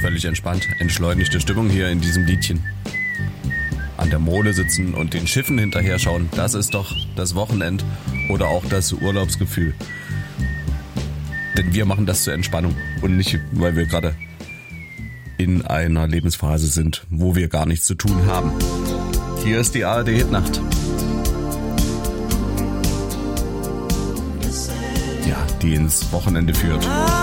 Völlig entspannt, entschleunigte Stimmung hier in diesem Liedchen. An der Mole sitzen und den Schiffen hinterher schauen, das ist doch das Wochenend oder auch das Urlaubsgefühl. Denn wir machen das zur Entspannung und nicht, weil wir gerade in einer Lebensphase sind, wo wir gar nichts zu tun haben. Hier ist die ARD Hitnacht. Ja, die ins Wochenende führt.